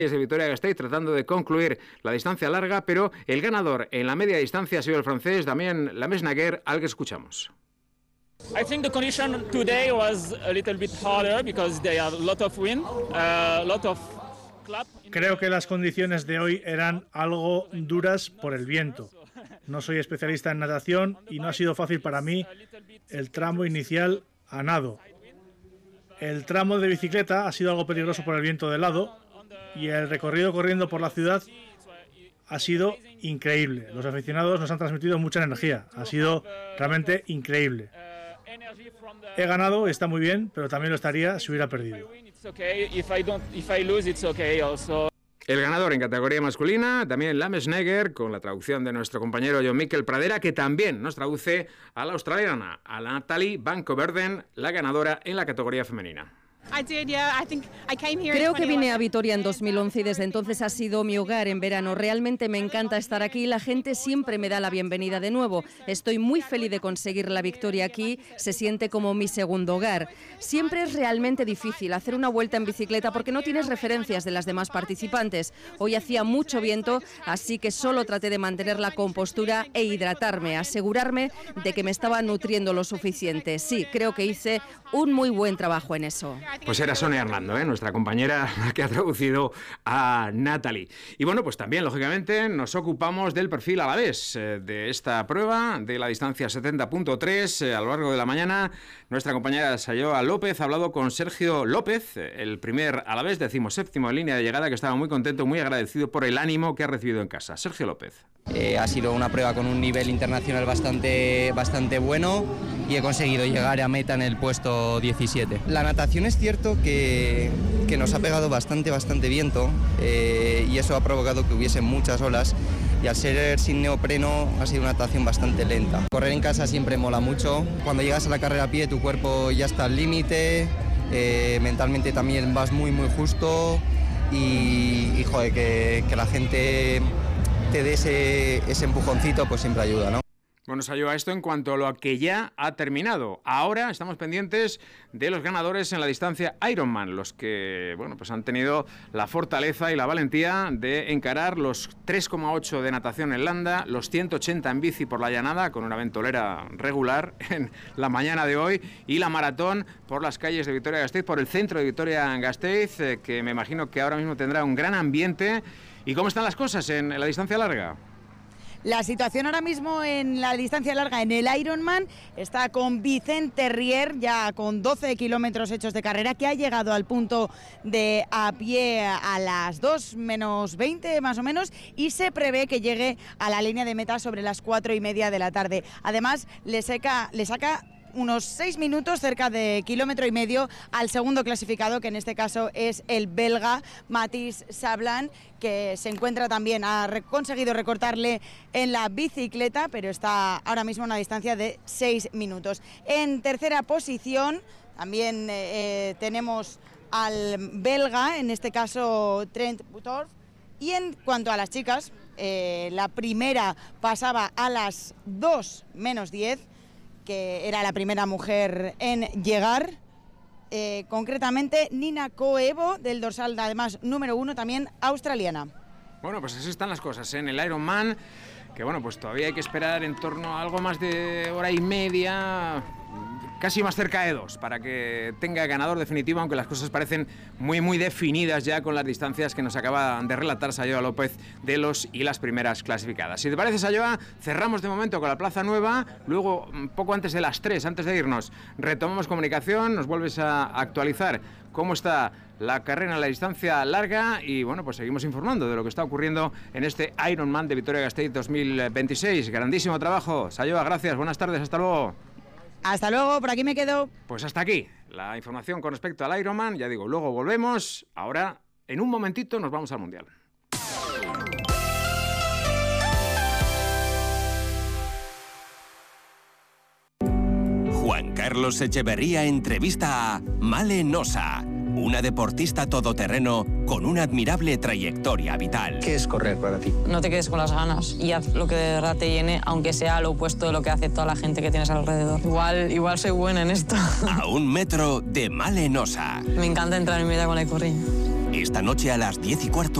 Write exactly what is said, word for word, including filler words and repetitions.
de Vitoria-Gasteiz tratando de concluir la distancia larga, pero el ganador en la media distancia ha sido el francés Damien Lamesnaguer, al que escuchamos. I think the condition today was a little bit harder because there are a lot of wind, a lot of clap. Creo que las condiciones de hoy eran algo duras por el viento. No soy especialista en natación y no ha sido fácil para mí el tramo inicial a nado. El tramo de bicicleta ha sido algo peligroso por el viento de lado y el recorrido corriendo por la ciudad ha sido increíble. Los aficionados nos han transmitido mucha energía. Ha sido realmente increíble. He ganado, está muy bien, pero también lo estaría si hubiera perdido. El ganador en categoría masculina, también Lamesnaguer, con la traducción de nuestro compañero John Miquel Pradera, que también nos traduce a la australiana, a la Natalie Van Coverden, la ganadora en la categoría femenina. Creo que vine a Vitoria en dos mil once y desde entonces ha sido mi hogar en verano. Realmente me encanta estar aquí y la gente siempre me da la bienvenida de nuevo. Estoy muy feliz de conseguir la victoria aquí, se siente como mi segundo hogar. Siempre es realmente difícil hacer una vuelta en bicicleta porque no tienes referencias de las demás participantes. Hoy hacía mucho viento, así que solo traté de mantener la compostura e hidratarme, asegurarme de que me estaba nutriendo lo suficiente. Sí, creo que hice un muy buen trabajo en eso. Pues era Sonia Hernando, ¿eh? Nuestra compañera que ha traducido a Natalie. Y bueno, pues también, lógicamente, nos ocupamos del perfil alavés eh, de esta prueba, de la distancia setenta punto tres. Eh, a lo largo de la mañana, nuestra compañera Sayoa López ha hablado con Sergio López, el primer alavés, decimoséptimo en línea de llegada, que estaba muy contento, muy agradecido por el ánimo que ha recibido en casa. Sergio López. Eh, ha sido una prueba con un nivel internacional bastante, bastante bueno y he conseguido llegar a meta en el puesto diecisiete. La natación es cierto que, que nos ha pegado bastante, bastante viento eh, y eso ha provocado que hubiesen muchas olas y al ser sin neopreno ha sido una natación bastante lenta. Correr en casa siempre mola mucho. Cuando llegas a la carrera a pie tu cuerpo ya está al límite, eh, mentalmente también vas muy muy justo y, y joder, que, que la gente te dé ese, ese empujoncito pues siempre ayuda, ¿no? Bueno, se ayuda esto en cuanto a lo que ya ha terminado. Ahora estamos pendientes de los ganadores en la distancia Ironman, los que, bueno, pues han tenido la fortaleza y la valentía de encarar los tres coma ocho de natación en landa, los ciento ochenta en bici por la llanada, con una ventolera regular en la mañana de hoy, y la maratón por las calles de Vitoria-Gasteiz, por el centro de Vitoria-Gasteiz, eh, que me imagino que ahora mismo tendrá un gran ambiente. ¿Y cómo están las cosas en la distancia larga? La situación ahora mismo en la distancia larga, en el Ironman, está con Vicente Rier, ya con doce kilómetros hechos de carrera, que ha llegado al punto de a pie a las dos menos veinte más o menos, y se prevé que llegue a la línea de meta sobre las cuatro y media de la tarde. Además, le, seca, le saca unos seis minutos, cerca de kilómetro y medio, al segundo clasificado, que en este caso es el belga Mathis Sablan, que se encuentra también, ha conseguido recortarle en la bicicleta, pero está ahora mismo a una distancia de seis minutos. En tercera posición también eh, tenemos al belga, en este caso Trent Butorf. Y en cuanto a las chicas, eh, la primera pasaba a las dos menos diez, que era la primera mujer en llegar, eh, concretamente Nina Coevo, del dorsal además número uno, también australiana. Bueno, pues así están las cosas, ¿eh? En el Ironman, que bueno, pues todavía hay que esperar en torno a algo más de hora y media, casi más cerca de dos, para que tenga ganador definitivo, aunque las cosas parecen muy muy definidas ya con las distancias que nos acaba de relatar Sayoa López de los y las primeras clasificadas. Si te parece, Sayoa, cerramos de momento con la Plaza Nueva, luego poco antes de las tres, antes de irnos, retomamos comunicación, nos vuelves a actualizar cómo está la carrera en la distancia larga y bueno, pues seguimos informando de lo que está ocurriendo en este Ironman de Vitoria-Gasteiz dos mil veintiséis. Grandísimo trabajo, Sayoa, gracias, buenas tardes, hasta luego. Hasta luego, por aquí me quedo. Pues hasta aquí la información con respecto al Ironman. Ya digo, luego volvemos. Ahora, en un momentito, nos vamos al Mundial. Juan Carlos Echeverría entrevista a Male Nosa, una deportista todoterreno con una admirable trayectoria vital. ¿Qué es correr para ti? No te quedes con las ganas y haz lo que de verdad te llene, aunque sea lo opuesto de lo que hace toda la gente que tienes alrededor. Igual, igual soy buena en esto. A un metro de Male Nosa. Me encanta entrar en mi vida con la corrida. Esta noche a las diez y cuarto